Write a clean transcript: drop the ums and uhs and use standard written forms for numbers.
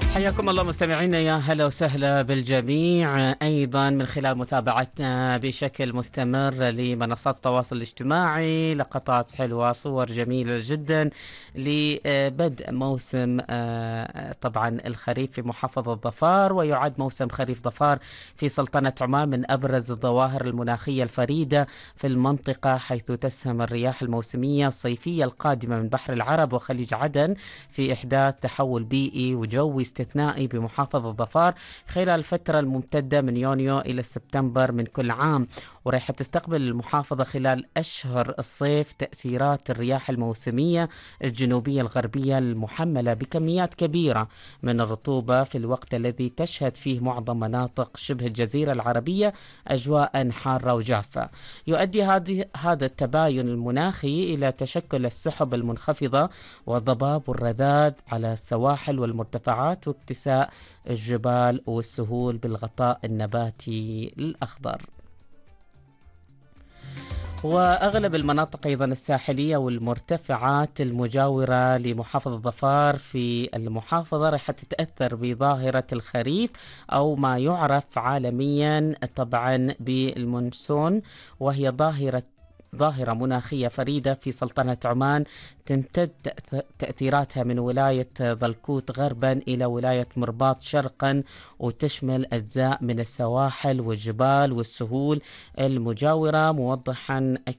حياكم الله مستمعينا، يا هلا وسهلا بالجميع. أيضا من خلال متابعتنا بشكل مستمر لمنصات التواصل الاجتماعي، لقطات حلوة، صور جميلة جدا لبدء موسم طبعا الخريف في محافظة ظفار. ويعد موسم خريف ظفار في سلطنة عمان من أبرز الظواهر المناخية الفريدة في المنطقة، حيث تسهم الرياح الموسمية الصيفية القادمة من بحر العرب وخليج عدن في إحداث تحول بيئي وجوي استثنائي بمحافظة ظفار خلال الفترة الممتدة من يونيو إلى سبتمبر من كل عام. ورح تستقبل المحافظة خلال أشهر الصيف تأثيرات الرياح الموسمية الجنوبية الغربية المحملة بكميات كبيرة من الرطوبة في الوقت الذي تشهد فيه معظم مناطق شبه الجزيرة العربية أجواء حارة وجافة. يؤدي هذا التباين المناخي إلى تشكل السحب المنخفضة والضباب والرذاذ على السواحل والمرتفعات واكتساء الجبال والسهول بالغطاء النباتي الأخضر. وأغلب المناطق أيضا الساحلية والمرتفعات المجاورة لمحافظة ظفار في المحافظة رح تتأثر بظاهرة الخريف أو ما يعرف عالميا طبعا بالمونسون، وهي ظاهرة مناخية فريدة في سلطنة عمان، تمتد تأثيراتها من ولاية ظلكوت غربا إلى ولاية مرباط شرقا، وتشمل أجزاء من السواحل والجبال والسهول المجاورة، موضحا